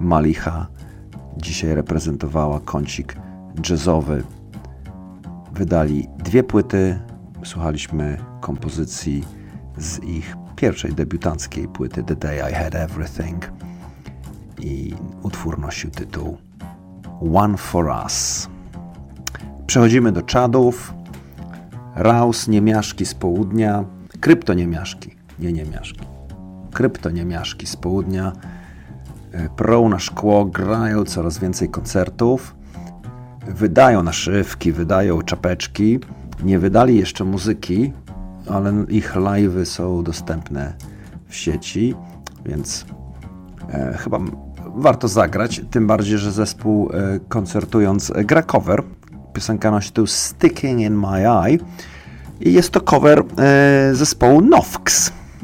Malicha dzisiaj reprezentowała kącik jazzowy. Wydali 2 płyty, słuchaliśmy kompozycji z ich pierwszej debiutanckiej płyty The Day I Had Everything i utwór nosił tytuł One For Us. Przechodzimy do Czadów. Raus, niemiaszki z południa, kryptoniemiaszki, nie niemiaszki, kryptoniemiaszki z południa prą na szkło, grają coraz więcej koncertów, wydają naszywki, wydają czapeczki, nie wydali jeszcze muzyki, ale ich live'y są dostępne w sieci, więc chyba warto zagrać, tym bardziej, że zespół koncertując gra cover. Piosenka nosi tytuł Sticking in My Eye i jest to cover zespołu Nofx.